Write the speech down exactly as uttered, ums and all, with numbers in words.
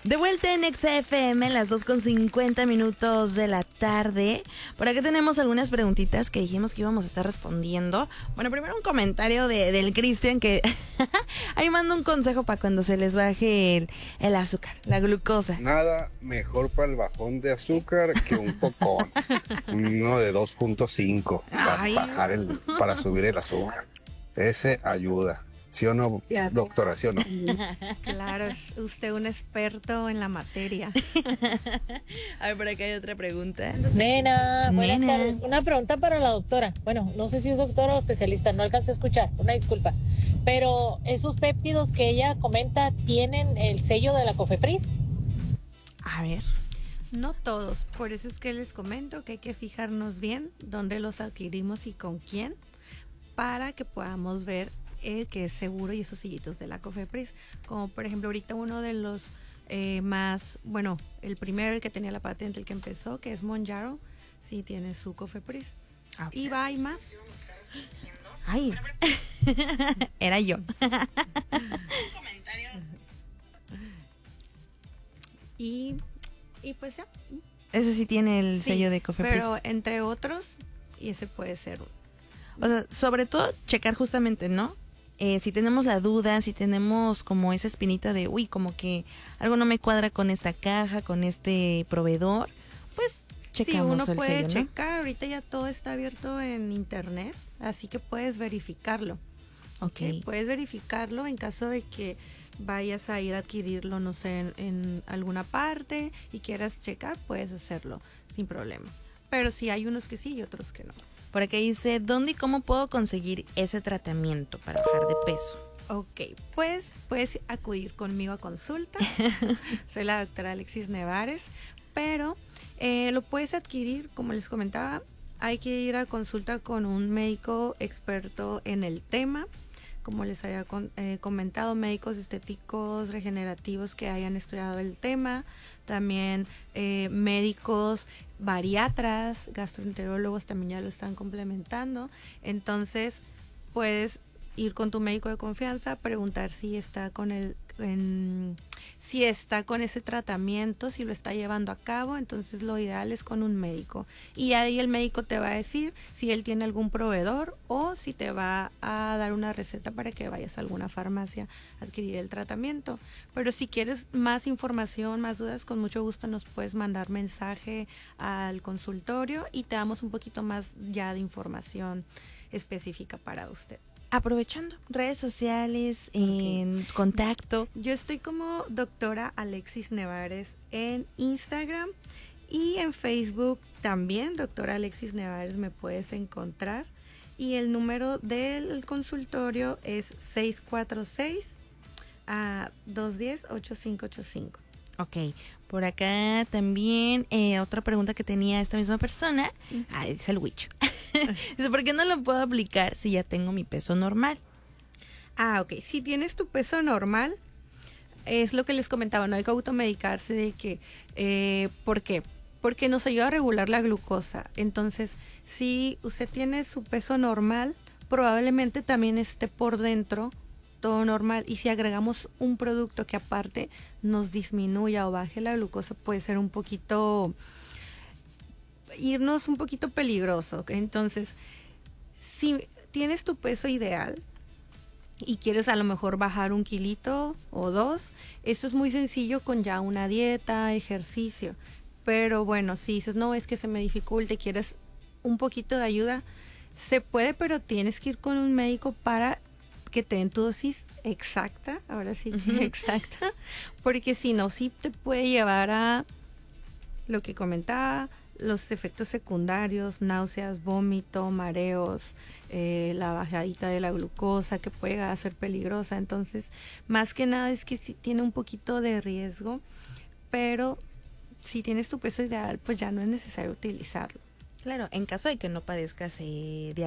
De vuelta en X F M, las dos con cincuenta minutos de la tarde. Por acá tenemos algunas preguntitas que dijimos que íbamos a estar respondiendo. Bueno, primero un comentario de, del Cristian que ahí manda un consejo para cuando se les baje el, el azúcar, la glucosa. Nada mejor para el bajón de azúcar que un pocón. Uno de dos punto cinco para Ay. bajar el, para subir el azúcar. Ese ayuda. ¿Sí o no, doctora? ¿Sí o no? Claro, es usted un experto en la materia. A ver, por acá hay otra pregunta. Nena, buenas Nena. tardes. Una pregunta para la doctora. Bueno, no sé si es doctora o especialista, no alcancé a escuchar, una disculpa. Pero esos péptidos que ella comenta, ¿tienen el sello de la COFEPRIS? A ver. No todos, por eso es que les comento que hay que fijarnos bien dónde los adquirimos y con quién, para que podamos ver eh, que es seguro y esos sellitos de la COFEPRIS. Como por ejemplo ahorita uno de los eh, más, bueno, el primero, el que tenía la patente, el que empezó, que es Monjaro, sí tiene su COFEPRIS. Ah, Y va, hay más. Ay, era yo. Y, y pues ya. Ese sí tiene el Sí, sello de COFEPRIS. pero entre otros, y ese puede ser uno. O sea, sobre todo checar justamente, ¿no? Eh, si tenemos la duda, si tenemos como esa espinita de, uy, como que algo no me cuadra con esta caja, con este proveedor, pues checamos Sí, uno el puede sello, ¿no? checar, ahorita ya todo está abierto en internet, así que puedes verificarlo. Ok. ¿Ok? Puedes verificarlo en caso de que vayas a ir a adquirirlo, no sé, en, en alguna parte y quieras checar, puedes hacerlo sin problema. Pero sí hay unos que sí y otros que no. Por acá dice, ¿dónde y cómo puedo conseguir ese tratamiento para bajar de peso? Ok, pues puedes acudir conmigo a consulta. Soy la doctora Alexis Nevares, pero eh, lo puedes adquirir, como les comentaba, hay que ir a consulta con un médico experto en el tema. Como les había con, eh, comentado, médicos estéticos regenerativos que hayan estudiado el tema, también eh, médicos bariatras, gastroenterólogos también ya lo están complementando. Entonces puedes ir con tu médico de confianza, preguntar si está con el en, si está con ese tratamiento, si lo está llevando a cabo. Entonces lo ideal es con un médico, y ahí el médico te va a decir si él tiene algún proveedor o si te va a dar una receta para que vayas a alguna farmacia a adquirir el tratamiento. Pero si quieres más información, más dudas, con mucho gusto nos puedes mandar mensaje al consultorio y te damos un poquito más ya de información específica para usted. Aprovechando redes sociales, en contacto. Yo estoy como doctora Alexis Nevares en Instagram y en Facebook también, doctora Alexis Nevares, me puedes encontrar. Y el número del consultorio es seis cuatro seis, dos uno cero, ocho cinco ocho cinco. Ok, por acá también eh, otra pregunta que tenía esta misma persona, uh-huh. ah, es el Wicho. Dice, ¿por qué no lo puedo aplicar si ya tengo mi peso normal? Ah, ok, si tienes tu peso normal, es lo que les comentaba, no hay que automedicarse de que, eh, ¿por qué? Porque nos ayuda a regular la glucosa. Entonces, si usted tiene su peso normal, probablemente también esté por dentro todo normal, y si agregamos un producto que aparte nos disminuya o baje la glucosa, puede ser un poquito, irnos un poquito peligroso. ¿Okay? Entonces, si tienes tu peso ideal y quieres a lo mejor bajar un kilito o dos, esto es muy sencillo con ya una dieta, ejercicio. Pero bueno, si dices, no, es que se me dificulta y quieres un poquito de ayuda, se puede, pero tienes que ir con un médico para que te den tu dosis exacta, ahora sí, uh-huh. exacta, porque si no, sí te puede llevar a lo que comentaba, los efectos secundarios, náuseas, vómito, mareos, eh, la bajadita de la glucosa que puede llegar a ser peligrosa. Entonces, más que nada es que sí tiene un poquito de riesgo, pero si tienes tu peso ideal, pues ya no es necesario utilizarlo. Claro, en caso de que no padezcas eh, de